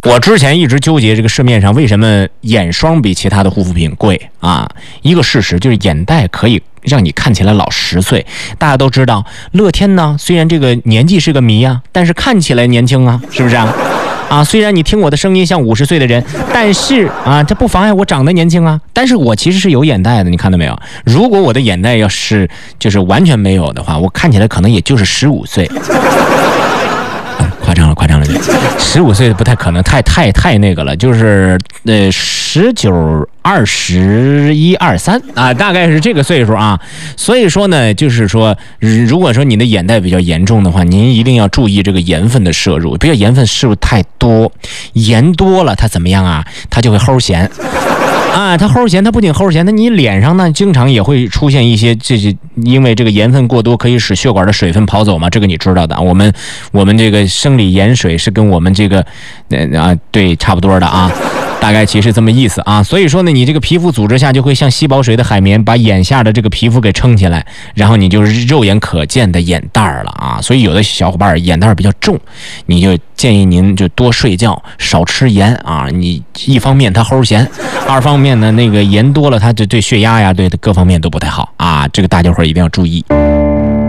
我之前一直纠结这个市面上为什么眼霜比其他的护肤品贵啊？一个事实就是眼袋可以让你看起来老10岁。大家都知道，乐天呢虽然这个年纪是个谜啊，但是看起来年轻啊，是不是啊？啊，虽然你听我的声音像50岁的人，但是啊，这不妨碍我长得年轻啊。但是我其实是有眼袋的，你看到没有？如果我的眼袋要是就是完全没有的话，我看起来可能也就是15岁。夸张了，15岁的不太可能，太那个了，就是19、21、23啊，大概是这个岁数啊。所以说呢，就是说，如果说你的眼袋比较严重的话，您一定要注意这个盐分的摄入，不要盐分摄入太多，盐多了它怎么样啊？它就会齁咸。啊，它齁咸，它不仅齁咸，那你脸上呢，经常也会出现一些因为这个盐分过多可以使血管的水分跑走嘛，这个你知道的。我们这个生理盐水是跟我们这个对差不多的啊。大概其实这么意思啊，所以说呢，你这个皮肤组织下就会像吸饱水的海绵，把眼下的这个皮肤给撑起来，然后你就是肉眼可见的眼袋了啊。所以有的小伙伴眼袋比较重，你就建议您就多睡觉，少吃盐啊。你一方面它齁咸，二方面呢那个盐多了，它就对血压呀，对各方面都不太好啊。这个大家伙一定要注意。